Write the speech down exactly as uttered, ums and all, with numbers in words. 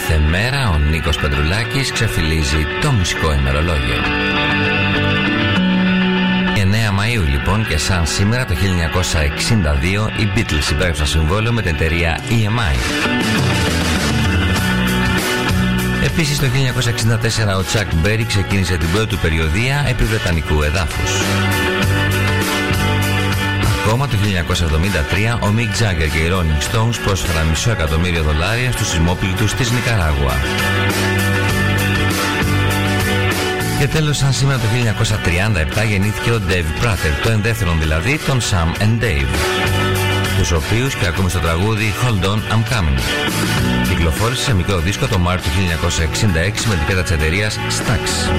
Κάθε μέρα ο Νίκος Πετρουλάκης ξεφυλίζει το μουσικό ημερολόγιο. εννέα Μαΐου λοιπόν, και σαν σήμερα το χίλια εννιακόσια εξήντα δύο οι Beatles υπέγραψαν συμβόλαιο με την εταιρεία ι εμ άι. Επίσης το χίλια εννιακόσια εξήντα τέσσερα ο Τσακ Μπέρι ξεκίνησε την πρώτη του περιοδεία επί βρετανικού εδάφους. Ακόμα το χίλια εννιακόσια εβδομήντα τρία ο Μικ Τζάγκερ και οι Rolling Stones πρόσφεραν μισό εκατομμύριο δολάρια στους σεισμόπληκτους της Νικαράγουα. Και τέλος, σαν σήμερα το χίλια εννιακόσια τριάντα επτά γεννήθηκε ο Dave Prater, το ενδεύτερον δηλαδή των Sam and Dave, τους οποίους και ακούμε στο τραγούδι Hold On I'm Coming. Κυκλοφόρησε σε μικρό δίσκο το Μάρτιο του χίλια εννιακόσια εξήντα έξι με την πέτα της εταιρείας Stax.